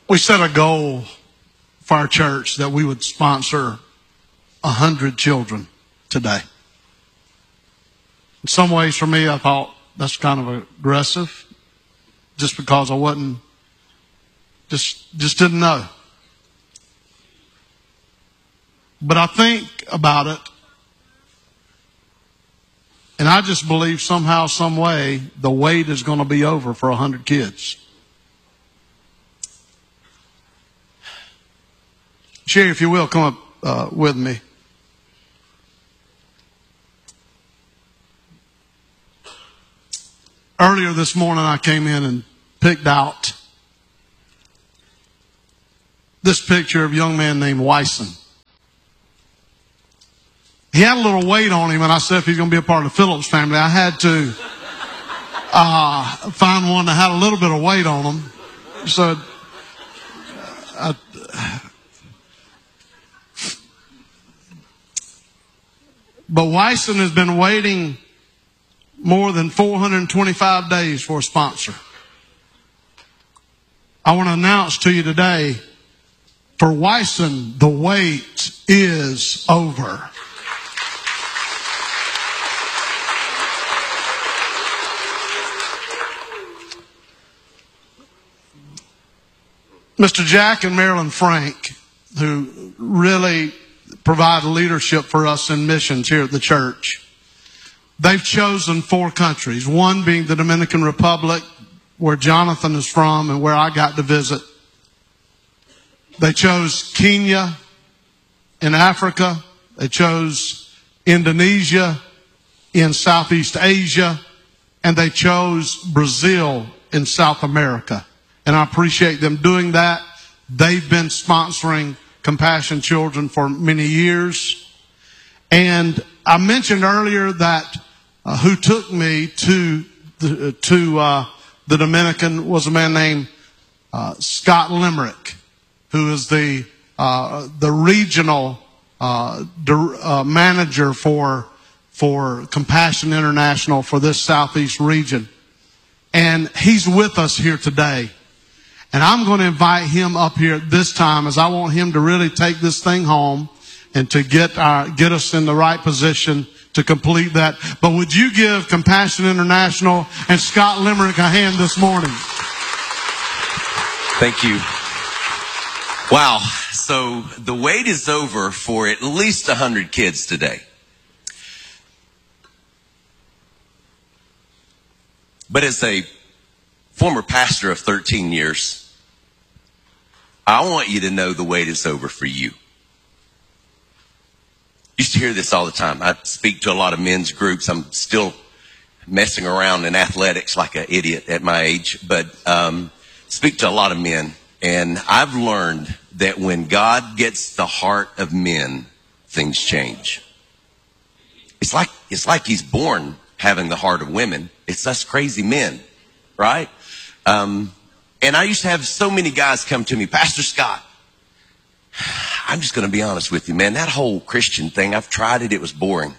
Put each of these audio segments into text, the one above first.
We set a goal for our church that we would sponsor 100 children today. In some ways, for me, I thought that's kind of aggressive, just because I wasn't, just didn't know. But I think about it, and I just believe somehow, some way, the wait is going to be over for 100 kids. Sherry, if you will, come up with me. Earlier this morning, I came in and picked out this picture of a young man named Wyson. He had a little weight on him, and I said if he's going to be a part of the Phillips family, I had to find one that had a little bit of weight on him. So, but Wyson has been waiting more than 425 days for a sponsor. I want to announce to you today, for Wyson, the wait is over. Mr. Jack and Marilyn Frank, who really provide leadership for us in missions here at the church, they've chosen 4 countries, one being the Dominican Republic, where Jonathan is from and where I got to visit. They chose Kenya in Africa. They chose Indonesia in Southeast Asia. And they chose Brazil in South America. And I appreciate them doing that. They've been sponsoring Compassion Children for many years. And I mentioned earlier that who took me to the Dominican was a man named Scott Limerick, who is the regional manager for Compassion International for this Southeast region. And he's with us here today. And I'm going to invite him up here at this time, as I want him to really take this thing home and to get us in the right position to complete that. But would you give Compassion International and Scott Limerick a hand this morning? Thank you. Wow. So the wait is over for at least 100 kids today. But as a former pastor of 13 years, I want you to know the wait is over for you. Used to hear this all the time. I speak to a lot of men's groups. I'm still messing around in athletics like an idiot at my age, but speak to a lot of men. And I've learned that when God gets the heart of men, things change. It's like he's born having the heart of women. It's us crazy men, right? And I used to have so many guys come to me, Pastor Scott, I'm just going to be honest with you, man. That whole Christian thing, I've tried it. It was boring.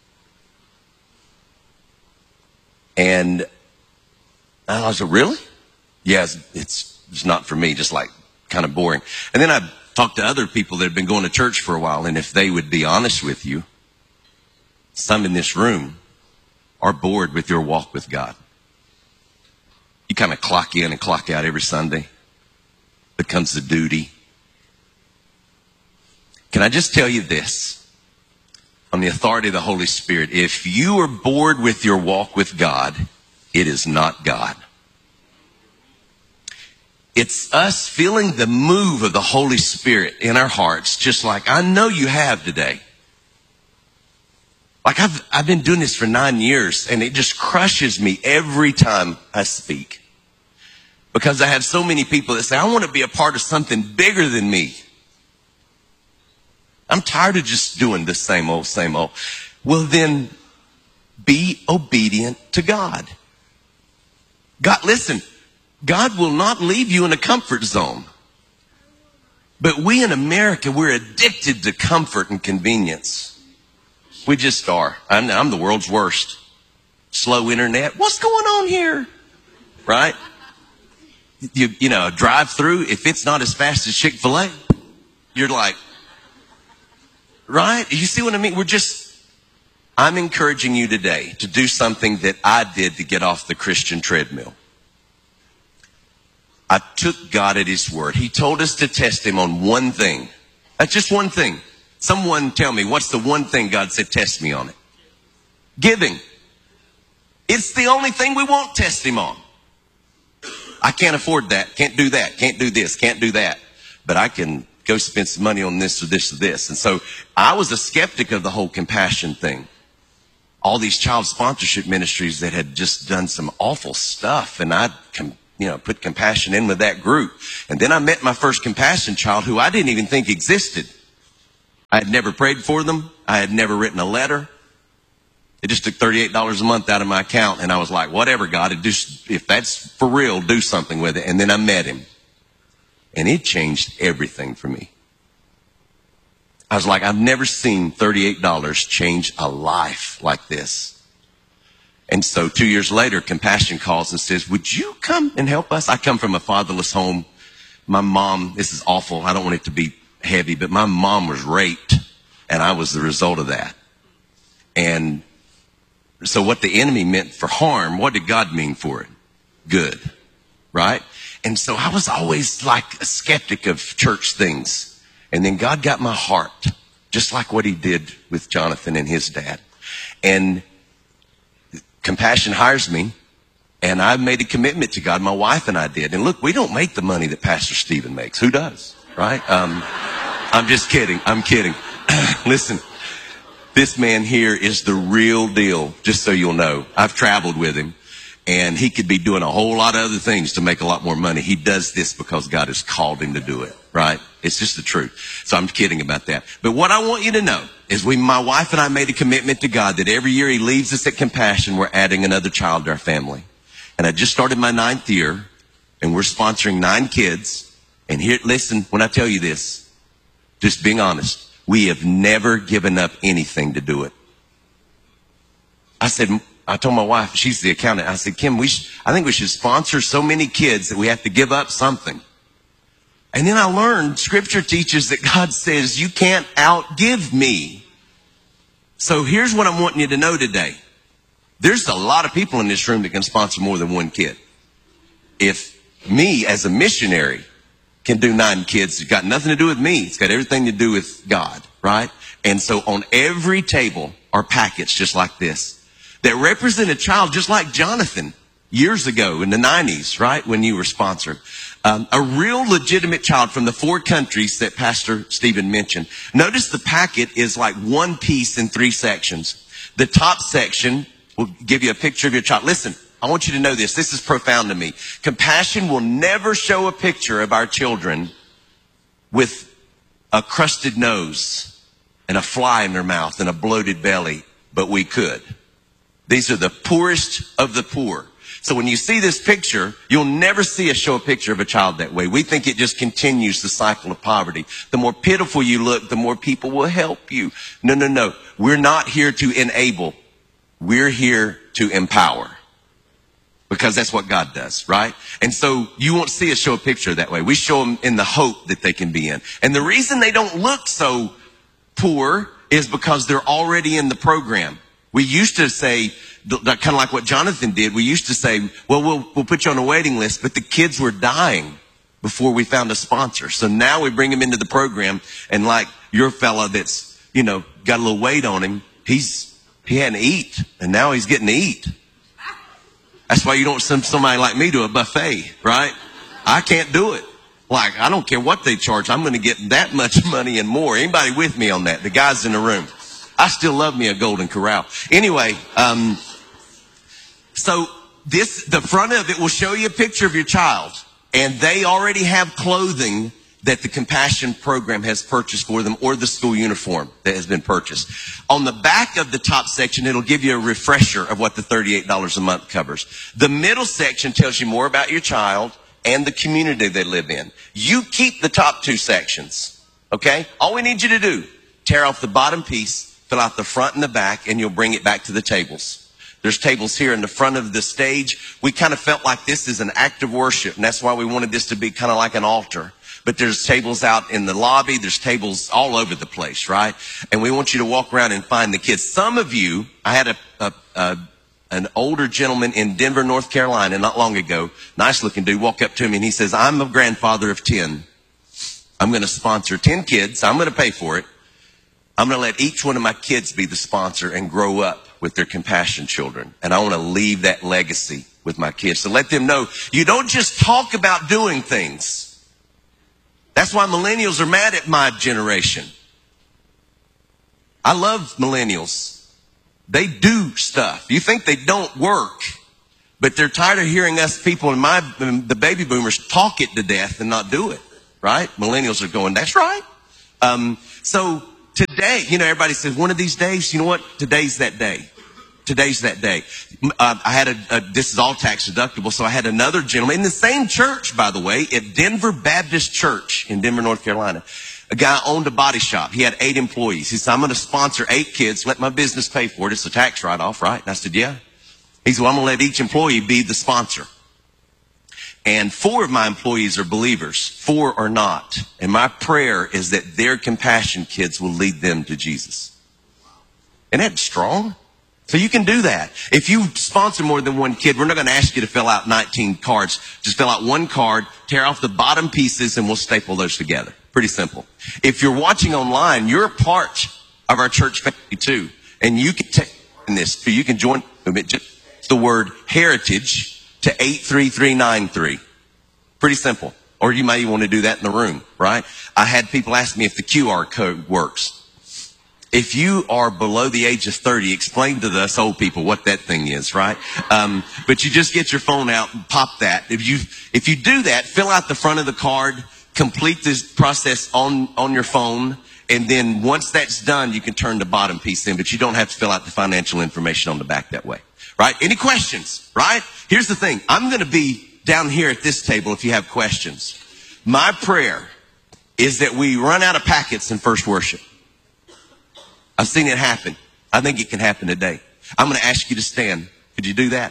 And I was like, really? Yeah, it's not for me, just like kind of boring. And then I talked to other people that have been going to church for a while, and if they would be honest with you, some in this room are bored with your walk with God. You kind of clock in and clock out every Sunday. Becomes the duty. Can I just tell you this? On the authority of the Holy Spirit, if you are bored with your walk with God, it is not God. It's us feeling the move of the Holy Spirit in our hearts, just like I know you have today. Like I've been doing this for 9 years, and it just crushes me every time I speak. Because I have so many people that say, I want to be a part of something bigger than me. I'm tired of just doing the same old, same old. Well, then be obedient to God. God, listen, God will not leave you in a comfort zone. But we in America, we're addicted to comfort and convenience. We just are. I'm the world's worst. Slow internet. What's going on here? Right? you know, drive through, if it's not as fast as Chick-fil-A, you're like, right? You see what I mean? I'm encouraging you today to do something that I did to get off the Christian treadmill. I took God at his word. He told us to test him on one thing. That's just one thing. Someone tell me, what's the one thing God said, test me on it? Giving. It's the only thing we won't test him on. I can't afford that. Can't do that. Can't do this. Can't do that. But I can go spend some money on this or this or this. And so I was a skeptic of the whole compassion thing. All these child sponsorship ministries that had just done some awful stuff. And I, put compassion in with that group. And then I met my first compassion child who I didn't even think existed. I had never prayed for them. I had never written a letter. It just took $38 a month out of my account. And I was like, whatever, God, if that's for real, do something with it. And then I met him. And it changed everything for me. I was like, I've never seen $38 change a life like this. And so 2 years later, Compassion calls and says, would you come and help us? I come from a fatherless home. My mom, this is awful. I don't want it to be heavy, but my mom was raped. And I was the result of that. And so what the enemy meant for harm, what did God mean for it? Good. Right? And so I was always like a skeptic of church things. And then God got my heart, just like what he did with Jonathan and his dad. And Compassion hires me, and I made a commitment to God. My wife and I did. And look, we don't make the money that Pastor Stephen makes. Who does? Right? I'm just kidding. I'm kidding. Listen, this man here is the real deal, just so you'll know. I've traveled with him. And he could be doing a whole lot of other things to make a lot more money. He does this because God has called him to do it, right? It's just the truth. So I'm kidding about that. But what I want you to know is my wife and I made a commitment to God that every year he leaves us at Compassion, we're adding another child to our family. And I just started my 9th year, and we're sponsoring 9 kids. And here, listen, when I tell you this, just being honest, we have never given up anything to do it. I told my wife, she's the accountant, I said, Kim, I think we should sponsor so many kids that we have to give up something. And then I learned scripture teaches that God says, you can't outgive me. So here's what I'm wanting you to know today. There's a lot of people in this room that can sponsor more than one kid. If me as a missionary can do 9 kids, it's got nothing to do with me. It's got everything to do with God, right? And so on every table are packets just like this that represent a child just like Jonathan years ago in the 90s, right, when you were sponsored. A real legitimate child from the 4 countries that Pastor Stephen mentioned. Notice the packet is like one piece in 3 sections. The top section will give you a picture of your child. Listen, I want you to know this. This is profound to me. Compassion will never show a picture of our children with a crusted nose and a fly in their mouth and a bloated belly, but we could. These are the poorest of the poor. So when you see this picture, you'll never see us show a picture of a child that way. We think it just continues the cycle of poverty. The more pitiful you look, the more people will help you. No. We're not here to enable. We're here to empower. Because that's what God does, right? And so you won't see us show a picture that way. We show them in the hope that they can be in. And the reason they don't look so poor is because they're already in the program. We used to say, kind of like what Jonathan did, we used to say, well, we'll put you on a waiting list, but the kids were dying before we found a sponsor. So now we bring them into the program, and like your fella that's, got a little weight on him, he hadn't eat, and now he's getting to eat. That's why you don't send somebody like me to a buffet, right? I can't do it. Like, I don't care what they charge. I'm going to get that much money and more. Anybody with me on that? The guys in the room. I still love me a Golden Corral. Anyway, so the front of it will show you a picture of your child, and they already have clothing that the Compassion program has purchased for them, or the school uniform that has been purchased. On the back of the top section, it'll give you a refresher of what the $38 a month covers. The middle section tells you more about your child and the community they live in. You keep the top 2 sections, okay? All we need you to do, tear off the bottom piece, fill out the front and the back, and you'll bring it back to the tables. There's tables here in the front of the stage. We kind of felt like this is an act of worship, and that's why we wanted this to be kind of like an altar. But there's tables out in the lobby. There's tables all over the place, right? And we want you to walk around and find the kids. Some of you, I had an older gentleman in Denver, North Carolina, not long ago, nice looking dude, walk up to me and he says, I'm a grandfather of 10. I'm going to sponsor 10 kids. I'm going to pay for it. I'm going to let each one of my kids be the sponsor and grow up with their compassion children. And I want to leave that legacy with my kids. So let them know you don't just talk about doing things. That's why millennials are mad at my generation. I love millennials. They do stuff. You think they don't work, but they're tired of hearing us people in the baby boomers talk it to death and not do it, right? Millennials are going, that's right. So today, everybody says, one of these days, you know what? Today's that day. Today's that day. I had this is all tax deductible, so I had another gentleman in the same church, by the way, at Denver Baptist Church in Denver, North Carolina. A guy owned a body shop. He had 8 employees. He said, I'm going to sponsor 8 kids, let my business pay for it. It's a tax write-off, right? And I said, yeah. He said, well, I'm going to let each employee be the sponsor. And 4 of my employees are believers. 4 are not. And my prayer is that their compassion kids will lead them to Jesus. Isn't that strong? So you can do that. If you sponsor more than one kid, we're not going to ask you to fill out 19 cards. Just fill out one card, tear off the bottom pieces, and we'll staple those together. Pretty simple. If you're watching online, you're a part of our church family too. And you can take in this. So you can join just the word heritage to 83393. Pretty simple. Or you might even want to do that in the room, right? I had people ask me if the QR code works. If you are below the age of 30, explain to us old people what that thing is, right? But you just get your phone out and pop that. If you do that, fill out the front of the card, complete this process on your phone, and then once that's done, you can turn the bottom piece in, but you don't have to fill out the financial information on the back that way, right? Any questions, right? Here's the thing. I'm going to be down here at this table if you have questions. My prayer is that we run out of packets in first worship. I've seen it happen. I think it can happen today. I'm going to ask you to stand. Could you do that?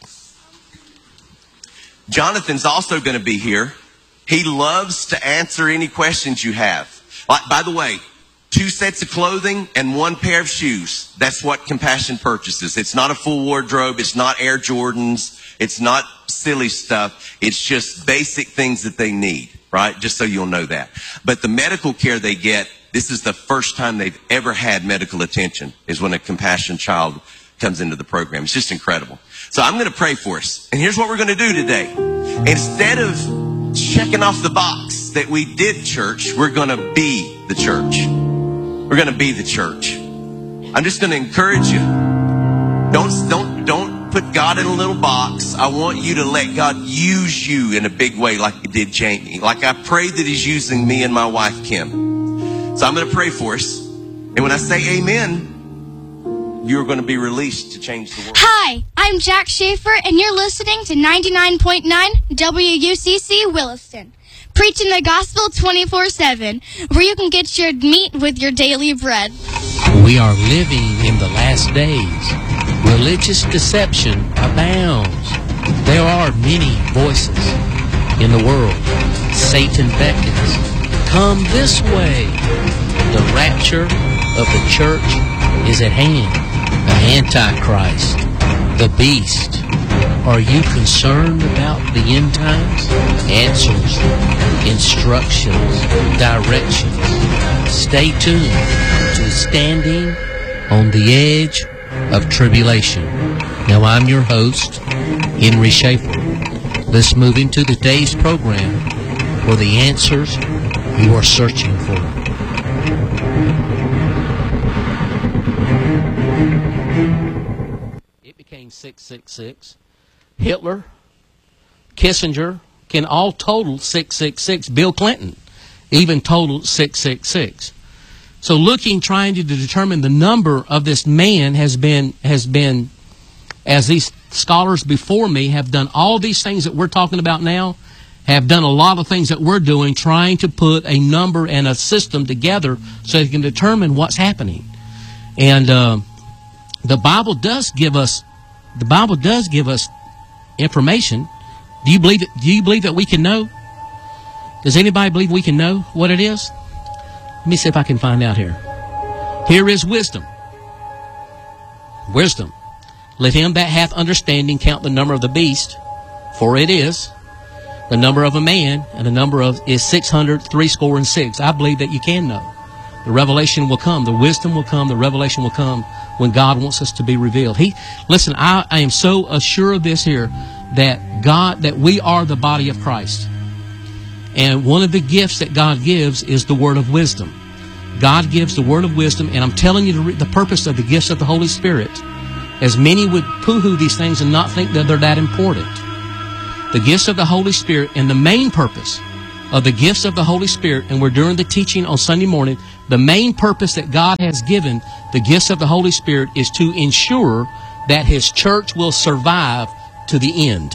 Jonathan's also going to be here. He loves to answer any questions you have. By the way, 2 sets of clothing and 1 pair of shoes. That's what Compassion purchases. It's not a full wardrobe. It's not Air Jordans. It's not silly stuff. It's just basic things that they need, right? Just so you'll know that. But the medical care they get, this is the first time they've ever had medical attention, is when a Compassion child comes into the program. It's just incredible. So I'm going to pray for us. And here's what we're going to do today. Instead of checking off the box that we did church, we're going to be the church. We're going to be the church. I'm just going to encourage you. Don't put God in a little box. I want you to let God use you in a big way like He did Jamie. Like I pray that He's using me and my wife, Kim. So I'm going to pray for us. And when I say amen, you're going to be released to change the world. Hi, I'm Jack Schaefer, and you're listening to 99.9 WUCC Williston. Preaching the gospel 24/7, where you can get your meat with your daily bread. We are living in the last days. Religious deception abounds. There are many voices in the world. Satan beckons. Come this way. The rapture of the church is at hand. The Antichrist, the beast. Are you concerned about the end times? Answers, instructions, directions. Stay tuned to Standing on the Edge of Tribulation. Now I'm your host, Henry Schaefer. Let's move into today's program for the answers you are searching for. It became 666. Hitler, Kissinger can all total 666. Bill Clinton even totaled 666. So trying to determine the number of this man has been, as these scholars before me have done all these things that we're talking about now, have done a lot of things that we're doing, trying to put a number and a system together so they can determine what's happening. And the Bible does give us the Bible does give us information. Do you believe that we can know? Does anybody believe we can know what it is? Let me see if I can find out here. Here is wisdom. Wisdom. Let him that hath understanding count the number of the beast, for it is the number of a man, and the number of is 666. I believe that you can know. The revelation will come. The wisdom will come. The revelation will come when God wants us to be revealed. Listen, I am so assured of this here, that we are the body of Christ. And one of the gifts that God gives is the word of wisdom. God gives the word of wisdom, and I'm telling you the purpose of the gifts of the Holy Spirit. As many would poo-hoo these things and not think that they're that important. The gifts of the Holy Spirit, and the main purpose of the gifts of the Holy Spirit, and we're doing the teaching on Sunday morning, the main purpose that God has given the gifts of the Holy Spirit is to ensure that His church will survive to the end.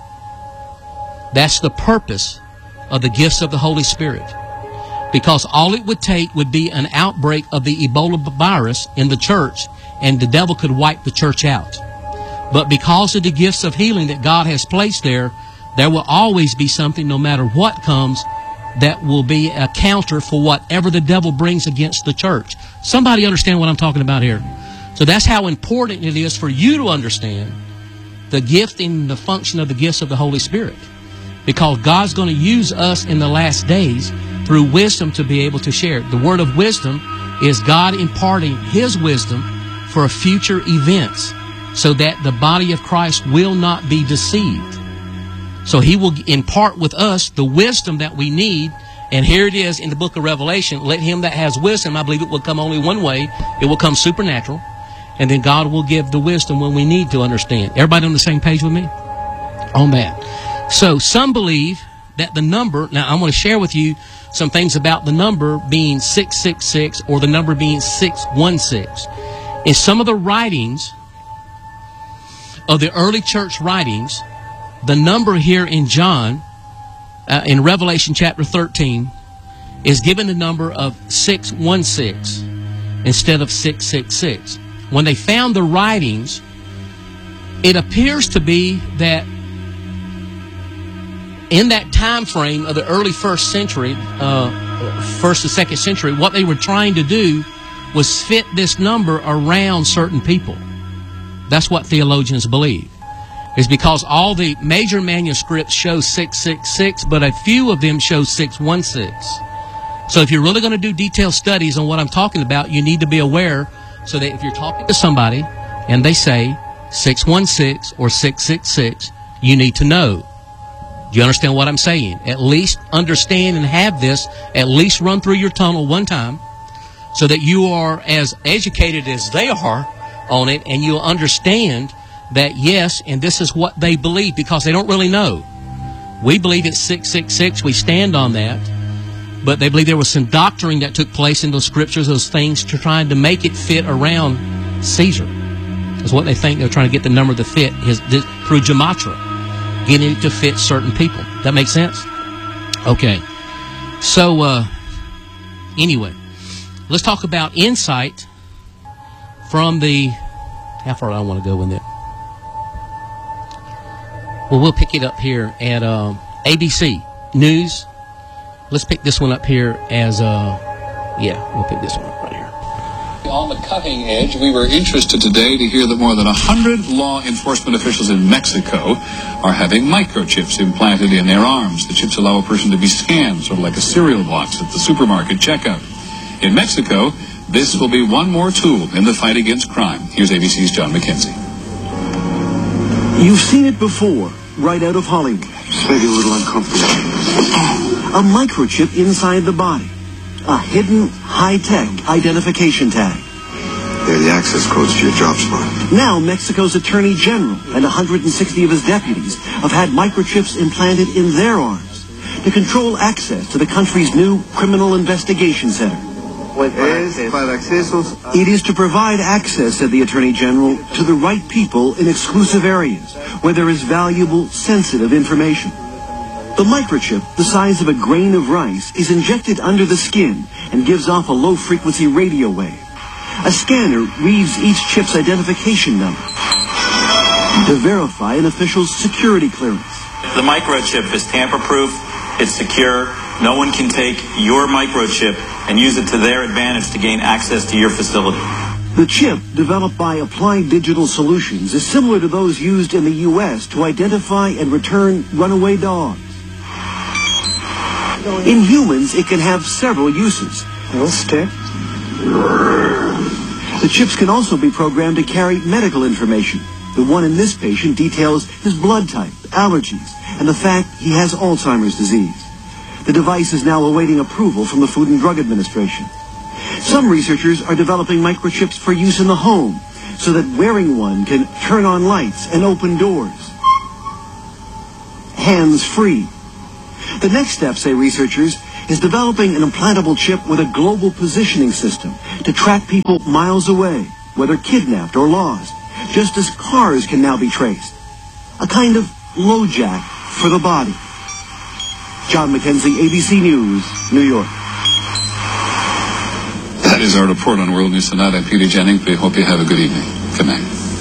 That's the purpose of the gifts of the Holy Spirit. Because all it would take would be an outbreak of the Ebola virus in the church, and the devil could wipe the church out. But because of the gifts of healing that God has placed there will always be something, no matter what comes, that will be a counter for whatever the devil brings against the church. Somebody understand what I'm talking about here? So that's how important it is for you to understand the gifting, the function of the gifts of the Holy Spirit. Because God's going to use us in the last days through wisdom to be able to share. The word of wisdom is God imparting His wisdom for future events so that the body of Christ will not be deceived. So He will impart with us the wisdom that we need. And here it is in the book of Revelation. Let him that has wisdom, I believe it will come only one way. It will come supernatural. And then God will give the wisdom when we need to understand. Everybody on the same page with me on that? So some believe that the number, now I'm going to share with you some things about the number being 666 or the number being 616. In some of the writings of the early church writings, the number here in John, in Revelation chapter 13, is given the number of 616 instead of 666. When they found the writings, it appears to be that in that time frame of the early first century, first and second century, what they were trying to do was fit this number around certain people. That's what theologians believe. Is because all the major manuscripts show 666, but a few of them show 616. So if you're really going to do detailed studies on what I'm talking about, you need to be aware so that if you're talking to somebody and they say 616 or 666, you need to know. Do you understand what I'm saying? At least understand and have this, at least run through your tunnel one time so that you are as educated as they are on it, and you'll understand that yes, and this is what they believe, because they don't really know. We believe it's 666. We stand on that. But they believe there was some doctrine that took place in those scriptures, those things, to trying to make it fit around Caesar. That's what they think. They're trying to get the number to fit through gematria, getting it to fit certain people. That makes sense? Okay. So, anyway, let's talk about insight from the... How far do I want to go with it? Well, we'll pick it up here at ABC News. Let's pick this one up here as, we'll pick this one up right here. On the cutting edge, we were interested today to hear that more than 100 law enforcement officials in Mexico are having microchips implanted in their arms. The chips allow a person to be scanned, sort of like a cereal box at the supermarket checkout. In Mexico, this will be one more tool in the fight against crime. Here's ABC's John McKenzie. You've seen it before, right out of Hollywood. Just maybe a little uncomfortable. A microchip inside the body. A hidden, high-tech identification tag. They're the access codes to your job spot. Now, Mexico's Attorney General and 160 of his deputies have had microchips implanted in their arms to control access to the country's new Criminal Investigation Center. It is to provide access, said the Attorney General, to the right people in exclusive areas where there is valuable, sensitive information. The microchip, the size of a grain of rice, is injected under the skin and gives off a low-frequency radio wave. A scanner reads each chip's identification number. to verify an official's security clearance. The microchip is tamper-proof, it's secure. No one can take your microchip and use it to their advantage to gain access to your facility. The chip, developed by Applied Digital Solutions, is similar to those used in the U.S. to identify and return runaway dogs. In humans, it can have several uses. Little stick. The chips can also be programmed to carry medical information. The one in this patient details his blood type, allergies, and the fact he has Alzheimer's disease. The device is now awaiting approval from the Food and Drug Administration. Some researchers are developing microchips for use in the home, so that wearing one can turn on lights and open doors. Hands-free. The next step, say researchers, is developing an implantable chip with a global positioning system to track people miles away, whether kidnapped or lost, just as cars can now be traced. A kind of LoJack for the body. John McKenzie, ABC News, New York. That is our report on World News Tonight. I'm Peter Jennings. We hope you have a good evening. Good night.